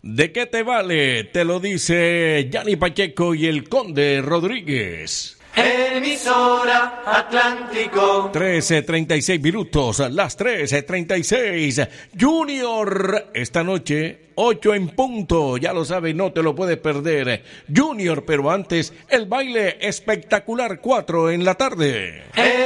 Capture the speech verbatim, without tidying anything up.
¿De qué te vale? Te lo dice Yanni Pacheco y el Conde Rodríguez. Emisora Atlántico. trece treinta y seis minutos, las trece treinta y seis. Junior, esta noche, ocho en punto. Ya lo sabes, no te lo puedes perder. Junior, pero antes, el baile espectacular, cuatro en la tarde.